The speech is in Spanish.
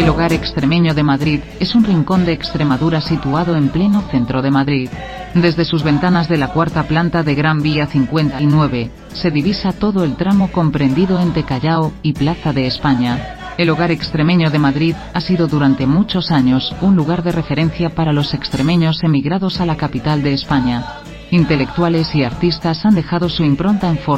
El Hogar Extremeño de Madrid es un rincón de Extremadura situado en pleno centro de Madrid. Desde sus ventanas de la cuarta planta de Gran Vía 59, se divisa todo el tramo comprendido entre Callao y Plaza de España. El Hogar Extremeño de Madrid ha sido durante muchos años un lugar de referencia para los extremeños emigrados a la capital de España. Intelectuales y artistas han dejado su impronta en forma